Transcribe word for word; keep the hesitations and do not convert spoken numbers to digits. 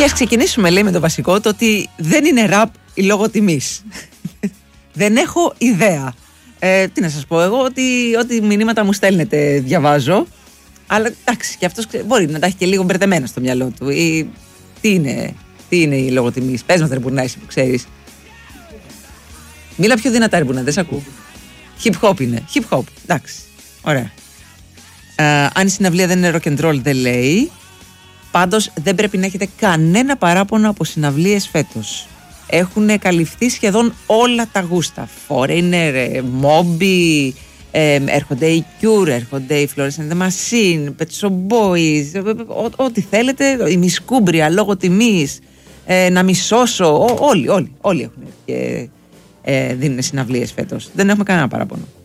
Και ας ξεκινήσουμε, λέει, με το βασικό, το ότι δεν είναι ραπ η λόγω τιμής. Δεν έχω ιδέα. Ε, τι να σας πω εγώ, ότι ό,τι μηνύματα μου στέλνετε διαβάζω. Αλλά εντάξει, και αυτός μπορεί να τα έχει και λίγο μπερδεμένα στο μυαλό του. Ή, τι, είναι, τι είναι η λόγω τιμής. Πες μας, ρε Μπουρνά, εσύ που ξέρεις. Μίλα πιο δυνατά, ρε Μπουρνά, δεν σ' ακούω. Hip hop είναι. Hip hop. Εντάξει. Ωραία. Ε, αν η συναυλία δεν είναι rock and roll, δεν λέει. Πάντως δεν πρέπει να έχετε κανένα παράπονο από συναυλίες φέτος. Έχουν καλυφθεί σχεδόν όλα τα γούστα. Foreigner, Moby, ε, έρχονται οι Cure, έρχονται οι Florence and the Machine, Pet Shop Boys, ό,τι θέλετε, η Μισκούμπρια λόγω τιμής, ε, να μισώσω, όλοι, όλοι, όλοι έχουν και ε, δίνουν συναυλίες φέτος. Δεν έχουμε κανένα παράπονο.